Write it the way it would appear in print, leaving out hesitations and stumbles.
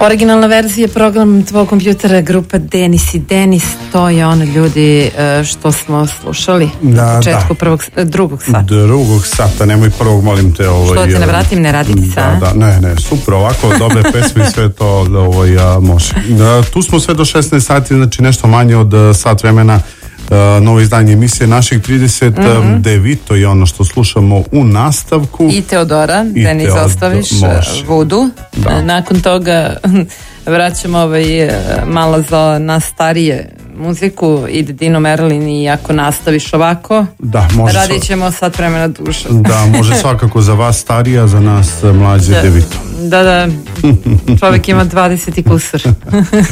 Originalna verzija program tvog kompjutera, grupa Denis i Denis, to je ono, ljudi, što smo slušali na početku drugog sata. Drugog sata, nemoj prvog, molim te. Što te ne vratim, ne radi ti sad. Ne, super, ovako dobre pesme i sve to može. Tu smo sve do 16 sati, znači nešto manje od sat vremena. Novo izdanje emisije naših 30 Devito je ono što slušamo u nastavku. I Teodora, da ne izostaviš, Voodoo. Nakon toga vraćamo malo na starije muziku, ide Dino Merlin i ako nastaviš ovako, radit ćemo sat vremena duže. Da, može svakako za vas starija, za nas mlađe Devito. Da, čovjek ima 20 i kusur.